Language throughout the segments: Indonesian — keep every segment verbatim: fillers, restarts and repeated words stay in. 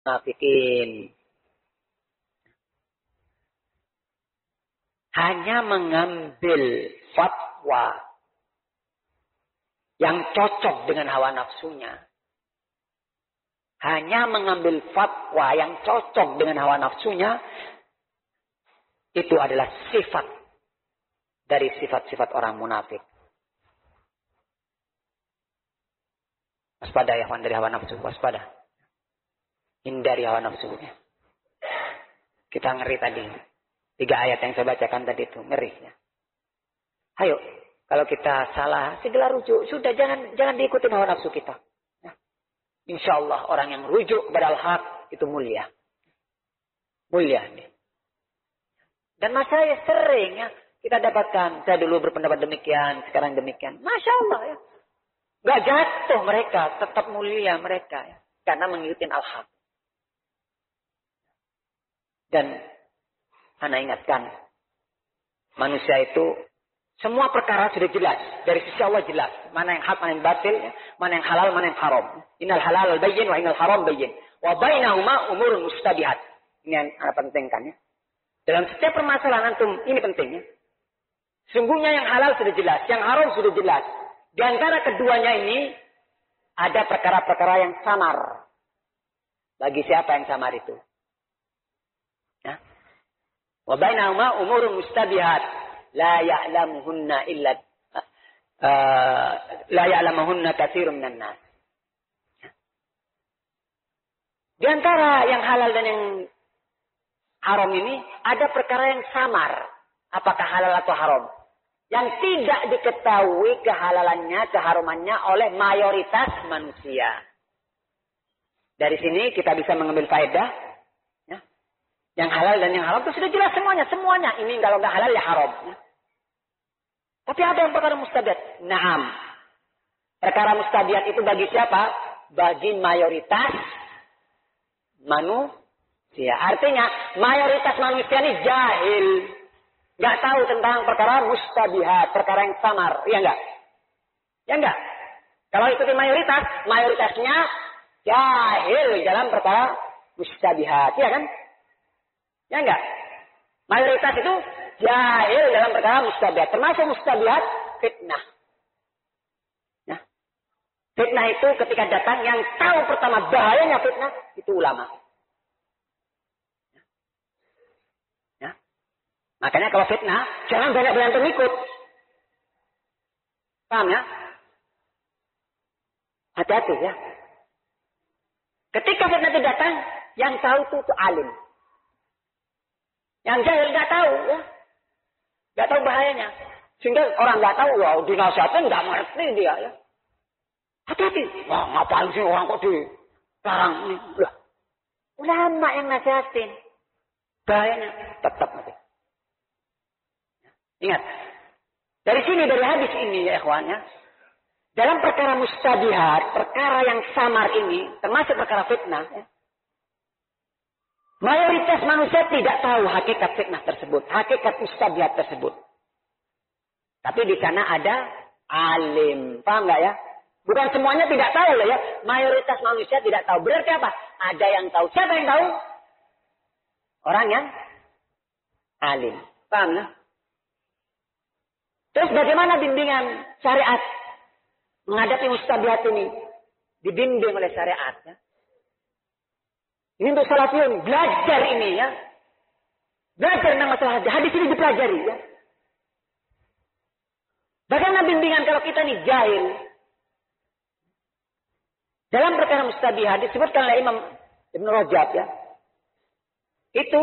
munafikin. Hanya mengambil fatwa yang cocok dengan hawa nafsunya. Hanya mengambil fatwa yang cocok dengan hawa nafsunya. Itu adalah sifat dari sifat-sifat orang munafik. Waspada ya kawan dari hawa nafsu. Waspada. Hindari hawa nafsu. Kita ngeri tadi. Tiga ayat yang saya bacakan tadi itu. Ngeri. Ya. Ayo. Kalau kita salah. Segala rujuk. Sudah jangan jangan diikuti hawa nafsu kita. Ya. Insya Allah orang yang rujuk kepada al-haq. Itu mulia. Mulia. Nih. Dan masalahnya sering ya. Kita dapatkan. Saya dulu berpendapat demikian. Sekarang demikian. Masya Allah ya. Gak jatuh mereka. Tetap mulia mereka. Ya. Karena mengikuti al-haq. Dan Anda ingatkan, manusia itu semua perkara sudah jelas. Dari sisi Allah jelas. Mana yang hak, mana yang batil. Mana yang halal, mana yang haram. Innal halal bayyin wa innal haram bayyin. Wa bainahuma umurun mustabihat. Ini yang Anda pentingkan ya. Dalam setiap permasalahan antum, ini pentingnya. Sungguhnya yang halal sudah jelas. Yang haram sudah jelas. Di antara keduanya ini, ada perkara-perkara yang samar. Bagi siapa yang samar itu? Wa bainahuma umurun mustabihat la ya'lamuhunna illa uh, la ya'lamuhunna katsirun minan nas. Di antara yang halal dan yang haram ini ada perkara yang samar, apakah halal atau haram, yang tidak diketahui kehalalannya, keharumannya oleh mayoritas manusia. Dari sini kita bisa mengambil faedah. Yang halal dan yang haram itu sudah jelas semuanya. Semuanya. Ini kalau nggak halal ya haram. Tapi ada yang perkara mustabihat. Naam. Perkara mustabihat itu bagi siapa? Bagi mayoritas manusia. Artinya mayoritas manusia ini jahil. Nggak tahu tentang perkara mustabihat. Perkara yang samar. Iya nggak? Ya nggak? Kalau ikuti mayoritas. Mayoritasnya jahil dalam perkara mustabihat. Iya kan? Ya enggak? Mayoritas itu jahil dalam perkara mustabihat. Termasuk mustabihat fitnah. Ya. Fitnah itu ketika datang yang tahu pertama bahayanya fitnah itu ulama. Ya. Ya. Makanya kalau fitnah jangan banyak-banyak pengikut. Paham ya? Hati-hati ya. Ketika fitnah itu datang, yang tahu itu, itu alim. Yang jahil nggak tahu, ya, nggak tahu bahayanya. Sehingga orang nggak tahu, wah dinasihatin nggak mengerti dia, ya. Hati-hati. Wah ngapain sih orang kok dilarang ini? Lah, ulama yang nasihatin, bahayanya tetap nanti. Ingat, dari sini dari hadis ini ya ikhwan ya, dalam perkara mustabihat, perkara yang samar ini, termasuk perkara fitnah. Ya, mayoritas manusia tidak tahu hakikat fitnah tersebut. Hakikat mustabihat tersebut. Tapi di sana ada alim. Paham nggak ya? Bukan semuanya tidak tahu loh ya. Mayoritas manusia tidak tahu. Berarti apa? Ada yang tahu. Siapa yang tahu? Orang yang alim. Paham ya? Terus bagaimana bimbingan syariat menghadapi mustabihat ini? Dibimbing oleh syariat ya. Ini untuk salafiyun, belajar ini ya. Belajar tentang masalah hadis. Hadis ini dipelajari ya. Bagaimana bimbingan kalau kita ini jahil? Dalam perkara mustabihat disebutkan oleh Imam Ibn Rajab ya. Itu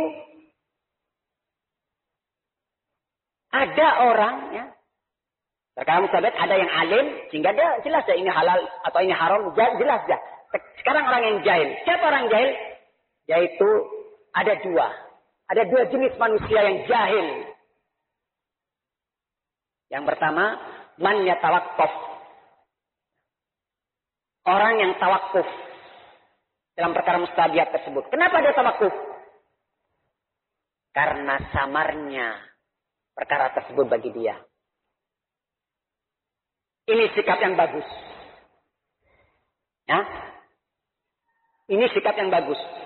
ada orang ya. Perkara mustabihat ada yang alim sehingga dia jelas ya ini halal atau ini haram, jelas ya. Sekarang orang yang jahil. Siapa orang jahil? Yaitu ada dua. Ada dua jenis manusia yang jahil. Yang pertama, man yatawaqqaf. Orang yang tawakuf dalam perkara mustabihat tersebut. Kenapa dia tawakuf? Karena samarnya perkara tersebut bagi dia. Ini sikap yang bagus. Ya? Ini sikap yang bagus.